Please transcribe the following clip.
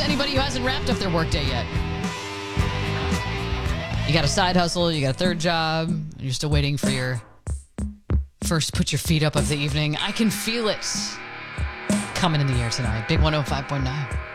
to anybody who hasn't wrapped up their workday yet. You got a side hustle, you got a third job, and you're still waiting for your first put your feet up of the evening. I can feel it coming in the air tonight. Big 105.9.